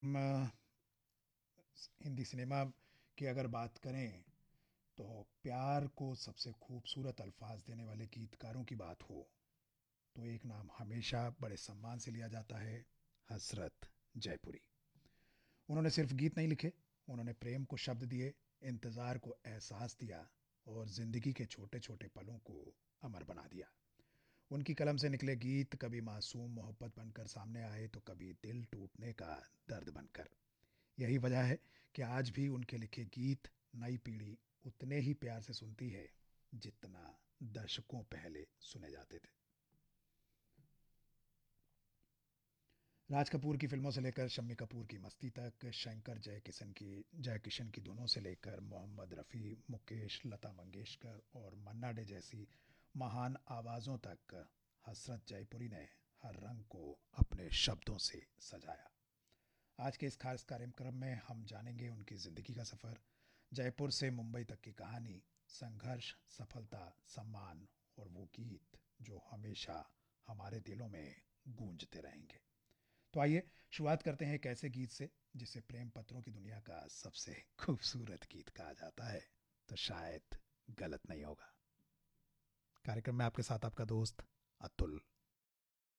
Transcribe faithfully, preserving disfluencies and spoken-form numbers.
म, हिंदी सिनेमा की अगर बात करें तो प्यार को सबसे खूबसूरत अल्फाज देने वाले गीतकारों की बात हो तो एक नाम हमेशा बड़े सम्मान से लिया जाता है, हसरत जयपुरी। उन्होंने सिर्फ गीत नहीं लिखे, उन्होंने प्रेम को शब्द दिए, इंतज़ार को एहसास दिया और ज़िंदगी के छोटे छोटे पलों को अमर बना दिया। उनकी कलम से निकले गीत कभी मासूम मोहब्बत बनकर सामने आए तो कभी दिल टूटने का दर्द बनकर। यही वजह है कि आज भी उनके लिखे गीत नई पीढ़ी उतने ही प्यार से सुनती है जितना दशकों पहले सुने जाते थे। राज कपूर की फिल्मों से लेकर शम्मी कपूर की मस्ती तक, शंकर जय किशन की जय किशन की धुनों से लेकर मोहम्मद रफ़ी, मुकेश, लता मंगेशकर और मन्ना डे जैसी महान आवाज़ों तक, हसरत जयपुरी ने हर रंग को अपने शब्दों से सजाया। आज के इस खास कार्यक्रम में हम जानेंगे उनकी ज़िंदगी का सफ़र, जयपुर से मुंबई तक की कहानी, संघर्ष, सफलता, सम्मान और वो गीत जो हमेशा हमारे दिलों में गूंजते रहेंगे। तो आइए शुरुआत करते हैं एक ऐसे गीत से जिसे प्रेम पत्रों की दुनिया का सबसे खूबसूरत गीत कहा जाता है, तो शायद गलत नहीं होगा। कार्यक्रम में आपके साथ आपका दोस्त अतुल।